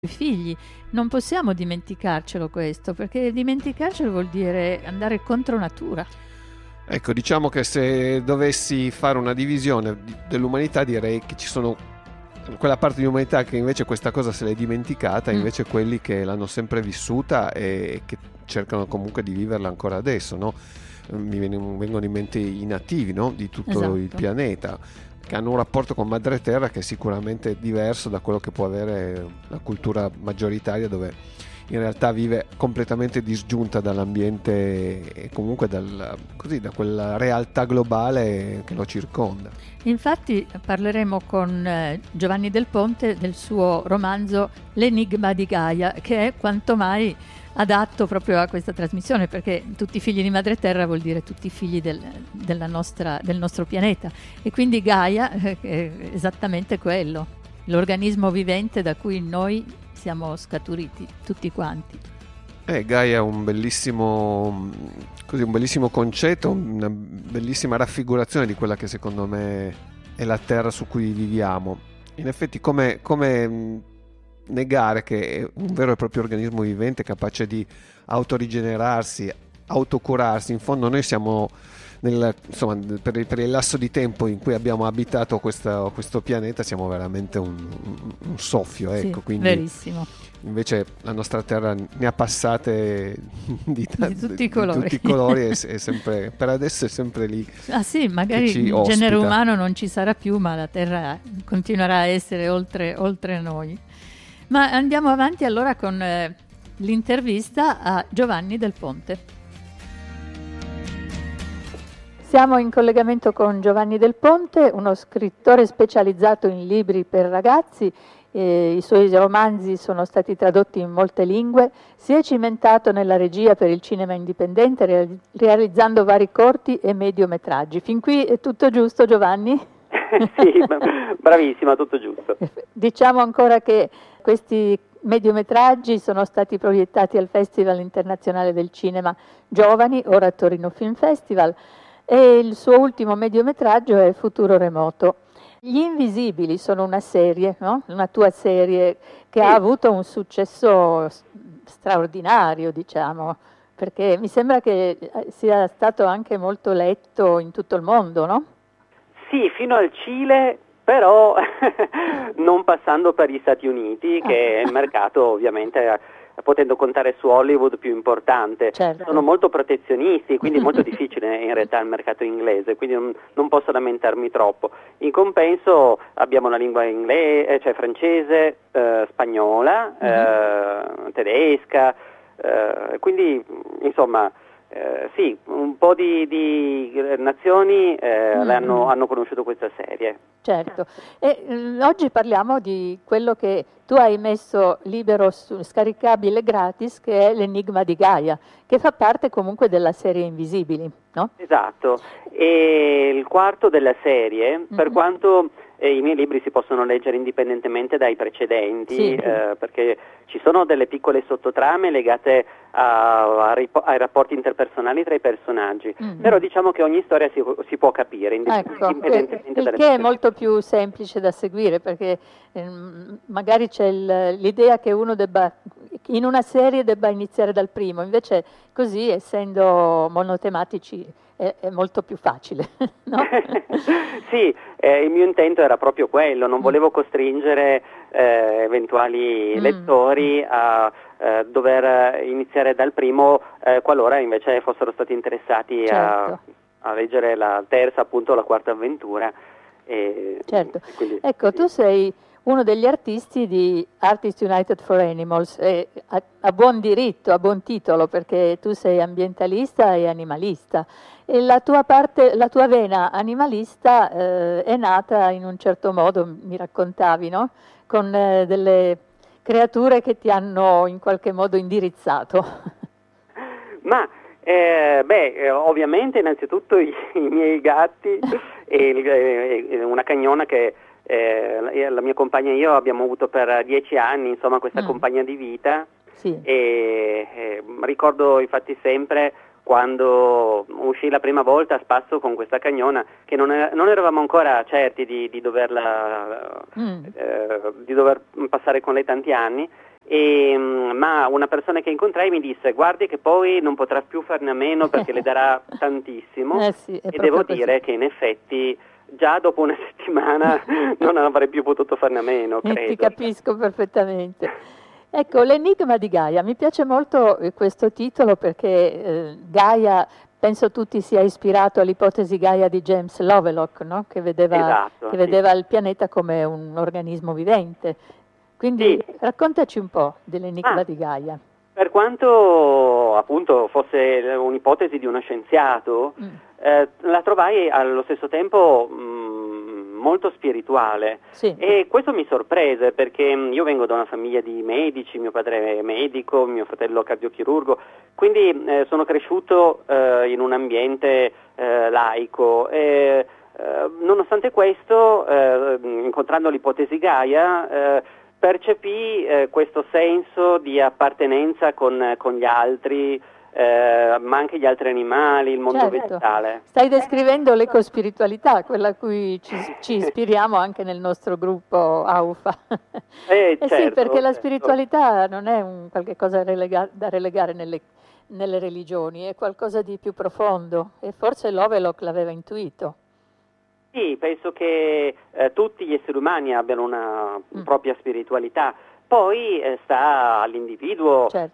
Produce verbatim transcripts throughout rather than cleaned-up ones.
i figli. Non possiamo dimenticarcelo questo, perché dimenticarcelo vuol dire andare contro natura. Ecco, diciamo che se dovessi fare una divisione dell'umanità, direi che ci sono quella parte di umanità che invece questa cosa se l'è dimenticata, mm. invece quelli che l'hanno sempre vissuta e che cercano comunque di viverla ancora adesso, no? Mi vengono in mente i nativi, no? Di tutto esatto. il pianeta, che hanno un rapporto con Madre Terra che è sicuramente diverso da quello che può avere la cultura maggioritaria, dove in realtà vive completamente disgiunta dall'ambiente e comunque dal, così, da quella realtà globale che lo circonda. Infatti parleremo con eh, Giovanni Del Ponte del suo romanzo L'enigma di Gaia, che è quanto mai adatto proprio a questa trasmissione, perché tutti i figli di Madre Terra vuol dire tutti i figli del, della nostra, del nostro pianeta, e quindi Gaia eh, è esattamente quello, l'organismo vivente da cui noi siamo scaturiti tutti quanti. Eh, Gaia è un bellissimo, così, un bellissimo concetto, una bellissima raffigurazione di quella che secondo me è la terra su cui viviamo. In effetti, come, come negare che è un vero e proprio organismo vivente capace di autorigenerarsi, autocurarsi? In fondo noi siamo nel, insomma, per, per il lasso di tempo in cui abbiamo abitato questa, questo pianeta siamo veramente un, un, un soffio, ecco. Sì, quindi verissimo. Invece la nostra terra ne ha passate di, t- di tutti i colori, di tutti i colori è, è sempre, per adesso è sempre lì. Ah sì, magari il ospita. genere umano non ci sarà più, ma la terra continuerà a essere oltre, oltre noi. Ma andiamo avanti allora con eh, l'intervista a Giovanni Del Ponte. Siamo in collegamento con Giovanni Del Ponte, uno scrittore specializzato in libri per ragazzi. Eh, I suoi romanzi sono stati tradotti in molte lingue, si è cimentato nella regia per il cinema indipendente, reali- realizzando vari corti e mediometraggi. Fin qui è tutto giusto, Giovanni? Sì, bravissima, tutto giusto. Diciamo ancora che questi mediometraggi sono stati proiettati al Festival Internazionale del Cinema Giovani, ora Torino Film Festival, e il suo ultimo mediometraggio è Futuro Remoto. Gli Invisibili sono una serie, no? Una tua serie che sì. ha avuto un successo straordinario, diciamo, perché mi sembra che sia stato anche molto letto in tutto il mondo, no? Sì, fino al Cile, però non passando per gli Stati Uniti, che è il mercato ovviamente, potendo contare su Hollywood, più importante. Certo. Sono molto protezionisti, quindi è molto difficile in realtà il mercato inglese, quindi non, non posso lamentarmi troppo. In compenso abbiamo la lingua inglese, cioè francese, eh, spagnola, mm-hmm. eh, tedesca, eh, quindi insomma eh, sì, un po' di, di nazioni eh, mm-hmm. hanno, hanno conosciuto questa serie. Certo, e eh, oggi parliamo di quello che tu hai messo libero, su, scaricabile gratis, che è l'Enigma di Gaia, che fa parte comunque della serie Invisibili, no? Esatto, e il quarto della serie, mm-hmm. per quanto eh, i miei libri si possono leggere indipendentemente dai precedenti, sì. eh, perché ci sono delle piccole sottotrame legate a, a ripo- ai rapporti interpersonali tra i personaggi, mm-hmm. però diciamo che ogni storia si, si può capire indip- ecco, indipendentemente il dalle che è molto più semplice da seguire, perché eh, magari c'è il, l'idea che uno debba, in una serie debba iniziare dal primo, invece così, essendo monotematici, è, è molto più facile, no? Sì, eh, il mio intento era proprio quello, non volevo costringere eh, eventuali mm. lettori a eh, dover iniziare dal primo eh, qualora invece fossero stati interessati certo. a, a leggere la terza, appunto la quarta avventura. E, certo, e quindi, ecco, sì. tu sei uno degli artisti di Artists United for Animals, eh, a, a buon diritto, a buon titolo, perché tu sei ambientalista e animalista, e la tua parte, la tua vena animalista eh, è nata in un certo modo, mi raccontavi, no? Con eh, delle creature che ti hanno in qualche modo indirizzato. Ma Eh, beh, eh, ovviamente innanzitutto i, i miei gatti e, il, e una cagnona che eh, la mia compagna e io abbiamo avuto per dieci anni, insomma, questa mm. compagnia di vita. Sì. E eh, ricordo infatti sempre quando uscì la prima volta a spasso con questa cagnona, che non, è, non eravamo ancora certi di, di doverla mm. eh, di dover passare con lei tanti anni, E, ma una persona che incontrai mi disse: guardi che poi non potrà più farne a meno perché le darà tantissimo. Eh sì, e devo così. dire che in effetti già dopo una settimana non avrei più potuto farne a meno, credo. Ti capisco perfettamente. Ecco, l'enigma di Gaia, mi piace molto questo titolo perché eh, Gaia, penso tutti sia ispirato all'ipotesi Gaia di James Lovelock, no? che vedeva, esatto, che sì. vedeva il pianeta come un organismo vivente. Quindi sì. Raccontaci un po' dell'enigma ah, di Gaia. Per quanto appunto fosse un'ipotesi di uno scienziato, mm. eh, la trovai allo stesso tempo mh, molto spirituale. Sì. E questo mi sorprese perché io vengo da una famiglia di medici, mio padre è medico, mio fratello cardiochirurgo, quindi eh, sono cresciuto eh, in un ambiente eh, laico. E, eh, nonostante questo, eh, incontrando l'ipotesi Gaia, eh, percepì eh, questo senso di appartenenza con, con gli altri, eh, ma anche gli altri animali, il mondo certo. vegetale. Stai descrivendo l'ecospiritualità, quella a cui ci, ci ispiriamo anche nel nostro gruppo A U F A. Eh, eh certo, sì, perché la certo. spiritualità non è un qualche cosa relega, da relegare nelle, nelle religioni, è qualcosa di più profondo e forse Lovelock l'aveva intuito. Sì, penso che eh, tutti gli esseri umani abbiano una mm. propria spiritualità, poi eh, sta all'individuo certo.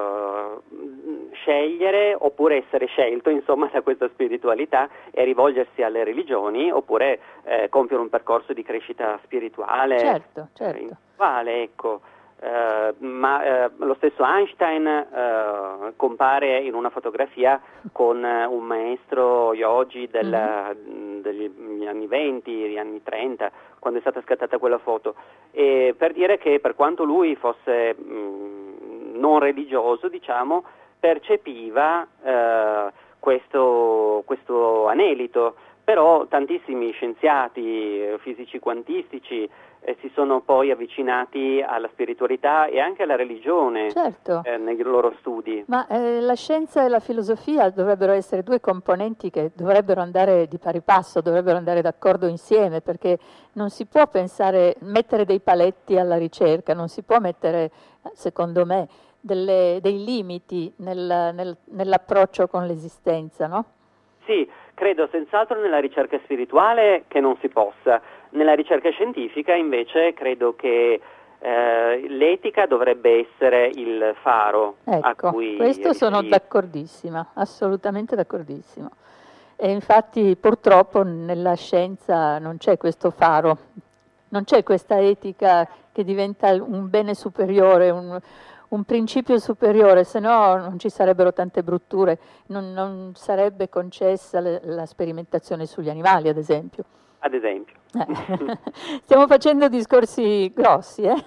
eh, scegliere oppure essere scelto insomma da questa spiritualità e rivolgersi alle religioni oppure eh, compiere un percorso di crescita spirituale. Certo, certo. Vale, ecco. Uh, ma uh, lo stesso Einstein uh, compare in una fotografia con uh, un maestro yogi del, mm-hmm. degli anni venti, degli anni trenta, quando è stata scattata quella foto, e per dire che per quanto lui fosse mh, non religioso, diciamo, percepiva uh, questo, questo anelito. Però tantissimi scienziati, fisici quantistici eh, si sono poi avvicinati alla spiritualità e anche alla religione certo. eh, nei loro studi. Ma eh, la scienza e la filosofia dovrebbero essere due componenti che dovrebbero andare di pari passo, dovrebbero andare d'accordo insieme, perché non si può pensare, mettere dei paletti alla ricerca, non si può mettere, secondo me, delle, dei limiti nel, nel, nell'approccio con l'esistenza, no? Sì, credo senz'altro nella ricerca spirituale che non si possa. Nella ricerca scientifica invece credo che eh, l'etica dovrebbe essere il faro ecco, a cui questo sono riferire. D'accordissima, assolutamente d'accordissimo. E infatti purtroppo nella scienza non c'è questo faro, non c'è questa etica che diventa un bene superiore, un, un principio superiore, se no non ci sarebbero tante brutture, non, non sarebbe concessa le, la sperimentazione sugli animali, ad esempio. Ad esempio. Eh. Stiamo facendo discorsi grossi, eh?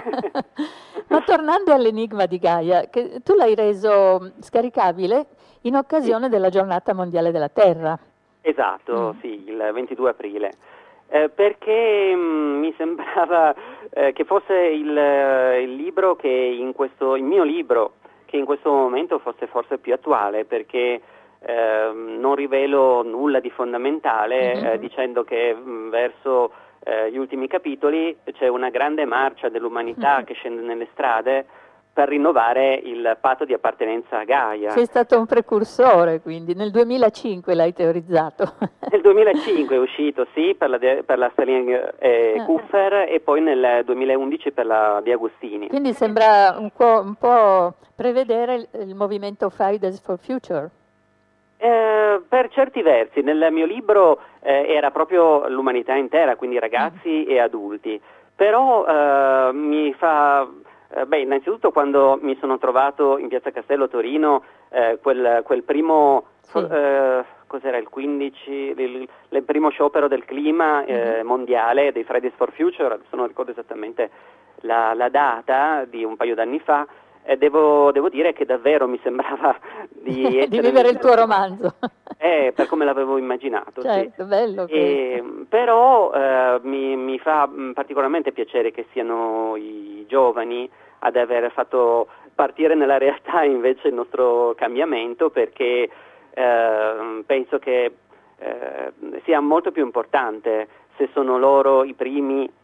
Ma tornando all'enigma di Gaia, che tu l'hai reso scaricabile in occasione sì. della giornata mondiale della Terra. Esatto, mm. sì, il ventidue aprile. Eh, perché mh, mi sembrava eh, che fosse il, il libro che in questo, il mio libro che in questo momento fosse forse più attuale, perché eh, non rivelo nulla di fondamentale mm-hmm. eh, dicendo che mh, verso eh, gli ultimi capitoli c'è una grande marcia dell'umanità mm-hmm. che scende nelle strade per rinnovare il patto di appartenenza a Gaia. Sei stato un precursore, quindi nel duemilacinque l'hai teorizzato. Nel duemilacinque è uscito, sì, per la, de, per la Stirling eh, Kupfer e poi nel duemilaundici per la De Agostini. Quindi sembra un po', un po' prevedere il, il movimento Fridays for Future. Eh, per certi versi, nel mio libro eh, era proprio l'umanità intera, quindi ragazzi mm. e adulti, però eh, mi fa... Beh, innanzitutto quando mi sono trovato in Piazza Castello Torino, eh, quel, quel primo, sì. eh, cos'era il quindici, il, il primo sciopero del clima eh, mm-hmm. mondiale dei Fridays for Future, adesso non ricordo esattamente la, la data, di un paio d'anni fa, eh, devo, devo dire che davvero mi sembrava di, essere di vivere il tuo romanzo. Eh, per come l'avevo immaginato, certo, sì. bello e, però eh, mi, mi fa particolarmente piacere che siano i giovani ad aver fatto partire nella realtà invece il nostro cambiamento, perché eh, penso che eh, sia molto più importante se sono loro i primi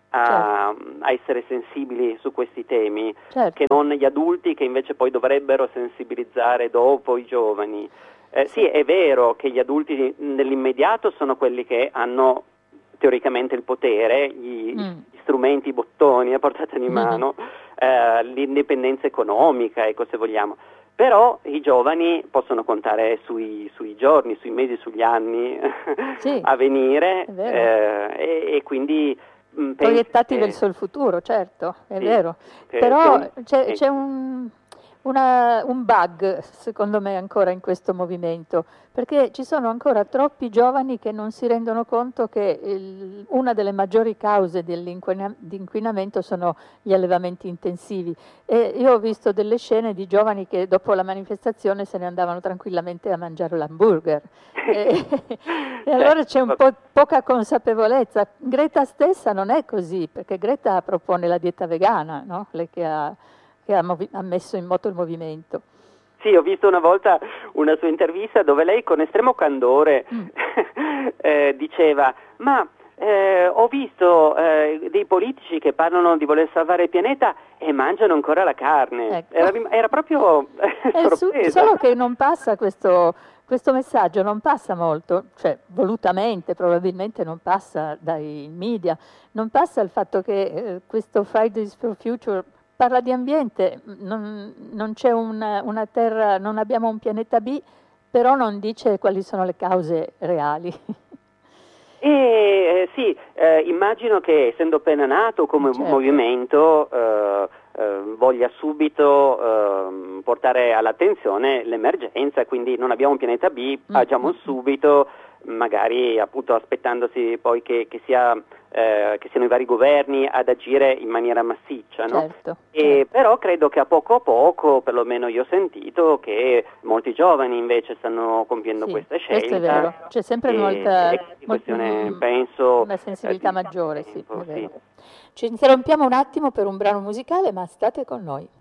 a, a essere sensibili su questi temi, certo. che non gli adulti che invece poi dovrebbero sensibilizzare dopo i giovani. Eh, sì, è vero che gli adulti nell'immediato sono quelli che hanno teoricamente il potere, gli, mm. gli strumenti, i bottoni a portata di mano, mm-hmm. eh, l'indipendenza economica, ecco, se vogliamo. Però i giovani possono contare sui, sui giorni, sui mesi, sugli anni sì, a venire eh, e, e quindi mh, proiettati che... verso il futuro, certo, è sì, vero. che, Però che un... c'è, c'è un, una, un bug, secondo me, ancora in questo movimento, perché ci sono ancora troppi giovani che non si rendono conto che il, una delle maggiori cause dell'inquinamento sono gli allevamenti intensivi. E io ho visto delle scene di giovani che dopo la manifestazione se ne andavano tranquillamente a mangiare l'hamburger. e, e allora c'è un po' poca consapevolezza. Greta stessa non è così, perché Greta propone la dieta vegana, no? Lei che ha, che ha, movi- ha messo in moto il movimento. Sì, ho visto una volta una sua intervista dove lei con estremo candore mm. eh, diceva ma eh, ho visto eh, dei politici che parlano di voler salvare il pianeta e mangiano ancora la carne. Ecco. Era, era proprio sorpresa. Su, solo che non passa questo, questo messaggio, non passa molto, cioè volutamente probabilmente non passa dai media, non passa il fatto che eh, questo Fridays for Future parla di ambiente, non, non c'è una, una terra, non abbiamo un pianeta B, però non dice quali sono le cause reali. E, eh, sì, eh, immagino che essendo appena nato come certo. movimento eh, eh, voglia subito eh, portare all'attenzione l'emergenza, quindi non abbiamo un pianeta B, mm. agiamo subito, magari appunto aspettandosi poi che, che, sia, eh, che siano i vari governi ad agire in maniera massiccia, no? Certo, e, certo. Però credo che a poco a poco, perlomeno io ho sentito che molti giovani invece stanno compiendo sì, questa scelta. Questo è vero, c'è sempre e, molta, e questione, mol, penso, una sensibilità eh, maggiore, tempo, sì, è vero. sì. Ci interrompiamo un attimo per un brano musicale, ma state con noi.